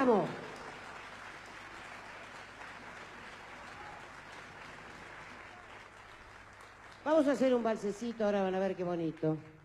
Sésamo. Vamos a hacer un balsecito, ahora van a ver qué bonito.